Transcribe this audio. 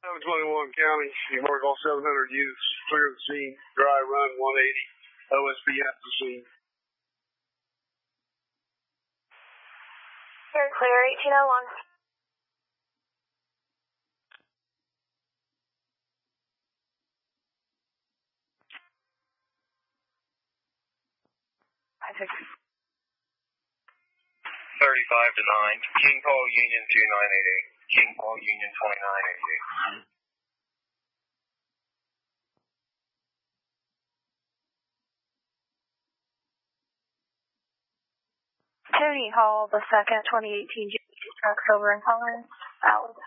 721 County. You mark all 700 units. Clear the scene. Dry run 180. OSP at the scene. Very clear, 1801. I think 35 to 9. King Paul Union 2988. King Paul Union 2988. Tony Hall, the 2nd, 2018 October in color. Valid.